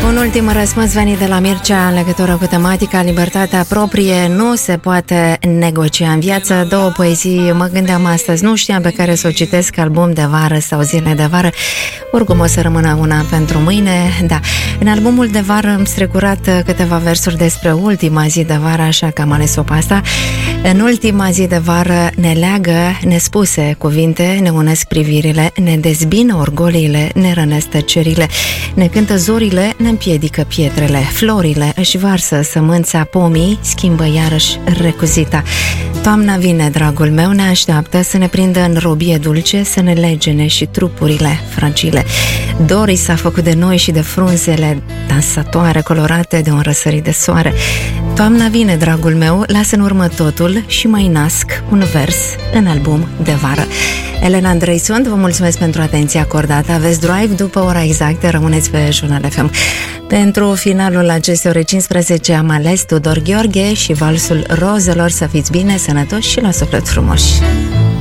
Un ultim răspuns venit de la Mircea în legătură cu tematica libertatea proprie nu se poate negocia în viață. Două poezii mă gândeam astăzi, nu știam pe care să o citesc, album de vară sau zile de vară. Oricum o să rămână una pentru mâine. Da, în albumul de vară am strecurat câteva versuri despre ultima zi de vară, așa că am ales-o pe asta. În ultima zi de vară ne leagă nespuse cuvinte, ne unesc privirile, ne dezbină orgoliile, ne rănesc tăcerile, ne cântă zorile, ne împiedică pietrele, florile își varsă sămânța, pomii schimbă iarăși recuzita. Toamna vine, dragul meu, ne așteaptă să ne prindă în robie dulce, să ne legene și trupurile fragile. Dorii s-a făcut de noi și de frunzele dansatoare, colorate de un răsărit de soare. Toamna vine, dragul meu, lasă în urmă totul și mai nasc un vers în album de vară. Elena Andrei sunt, vă mulțumesc pentru atenția acordată. Aveți drive după ora exactă, rămâneți pe Jurnal FM. Pentru finalul acestei ore 15 am ales Tudor Gheorghe și valsul rozelor. Să fiți bine, sănătoși și la suflet frumoși.